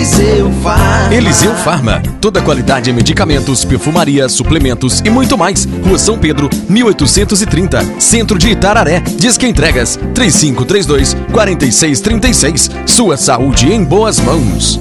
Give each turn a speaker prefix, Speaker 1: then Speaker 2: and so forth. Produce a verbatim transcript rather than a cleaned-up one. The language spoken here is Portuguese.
Speaker 1: Eliseu Farma.
Speaker 2: Eliseu Farma, toda qualidade em medicamentos, perfumaria, suplementos e muito mais. Rua São Pedro, mil oitocentos e trinta, Centro de Itararé. Disque entregas três cinco três dois, quatro seis três seis. Sua saúde em boas mãos.